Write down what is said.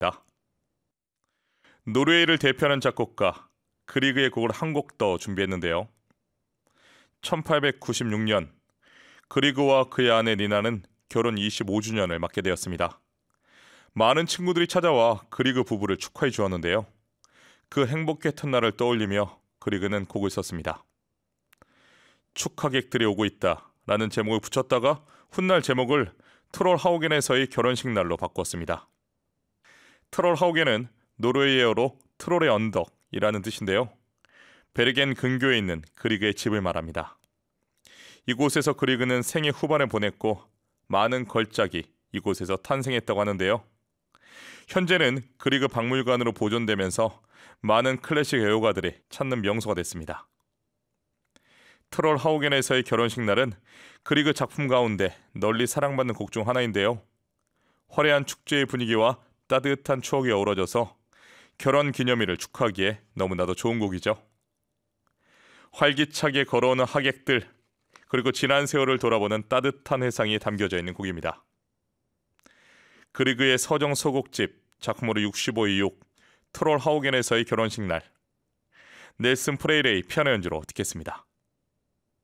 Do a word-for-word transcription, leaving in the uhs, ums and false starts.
노르웨이를 대표하는 작곡가 그리그의 곡을 한 곡 더 준비했는데요. 천팔백구십육 년 그리그와 그의 아내 니나는 결혼 이십오 주년을 맞게 되었습니다. 많은 친구들이 찾아와 그리그 부부를 축하해 주었는데요. 그 행복했던 날을 떠올리며 그리그는 곡을 썼습니다. 축하객들이 오고 있다 라는 제목을 붙였다가 훗날 제목을 트롤 하우겐에서의 결혼식 날로 바꿨습니다. 트롤 하우겐은 노르웨이어로 트롤의 언덕이라는 뜻인데요. 베르겐 근교에 있는 그리그의 집을 말합니다. 이곳에서 그리그는 생애 후반을 보냈고 많은 걸작이 이곳에서 탄생했다고 하는데요. 현재는 그리그 박물관으로 보존되면서 많은 클래식 애호가들이 찾는 명소가 됐습니다. 트롤 하우겐에서의 결혼식 날은 그리그 작품 가운데 널리 사랑받는 곡 중 하나인데요. 화려한 축제의 분위기와 따뜻한 추억이 어우러져서 결혼 기념일을 축하하기에 너무나도 좋은 곡이죠. 활기차게 걸어오는 하객들, 그리고 지난 세월을 돌아보는 따뜻한 회상이 담겨져 있는 곡입니다. 그리그의 서정 서곡집 작품으로 육십오 이 곡 트롤 하우겐에서의 결혼식 날, 넬슨 프레이레의 피아노 연주로 듣겠습니다.